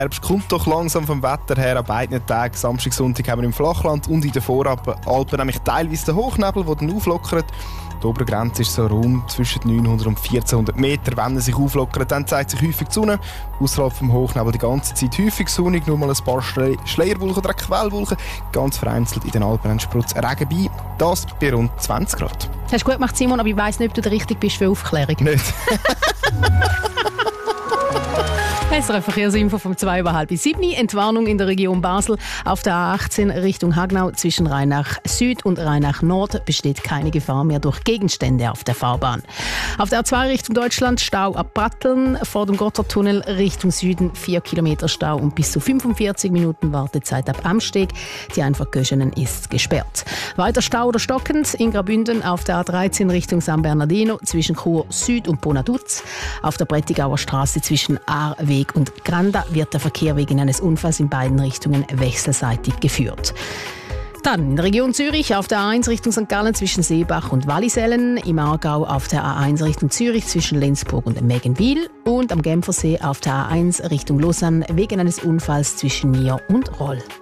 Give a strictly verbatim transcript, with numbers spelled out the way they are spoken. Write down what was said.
Herbst kommt doch langsam vom Wetter her an beiden Tagen. Samstag, Sonntag haben wir im Flachland und in den Voralpen nämlich teilweise den Hochnebel, der dann auflockert. Die Obergrenze ist so rund zwischen neunhundert und vierzehnhundert Meter. Wenn er sich auflockert, dann zeigt sich häufig die Sonne. Außerhalb vom Hochnebel die ganze Zeit häufig sonnig, nur mal ein paar Schle- Schleierwolken oder Quellwolken. Ganz vereinzelt in den Alpen ein Sprutz Regen bei. Das bei rund zwanzig Grad. Das hast du gut gemacht, Simon, aber ich weiss nicht, ob du der richtig bist für Aufklärung. Nicht. S R F Verkehrsinfo vom zwei über halb sieben. Entwarnung in der Region Basel. Auf der A achtzehn Richtung Hagnau zwischen Rheinach Süd und Rheinach Nord besteht keine Gefahr mehr durch Gegenstände auf der Fahrbahn. Auf der A zwei Richtung Deutschland Stau ab Pratteln. Vor dem Gotthardtunnel Richtung Süden vier Kilometer Stau und bis zu fünfundvierzig Minuten Wartezeit ab Amsteg. Die Einfahrt Göschenen ist gesperrt. Weiter Stau oder stockend in Graubünden auf der A dreizehn Richtung San Bernardino zwischen Chur Süd und Bonaduz. Auf der Brettigauer Straße zwischen Aarweg und Granda wird der Verkehr wegen eines Unfalls in beiden Richtungen wechselseitig geführt. Dann in der Region Zürich auf der A eins Richtung Sankt Gallen zwischen Seebach und Wallisellen, im Aargau auf der A eins Richtung Zürich zwischen Lenzburg und Meggenwil und am Genfersee auf der A eins Richtung Lausanne wegen eines Unfalls zwischen Nier und Roll.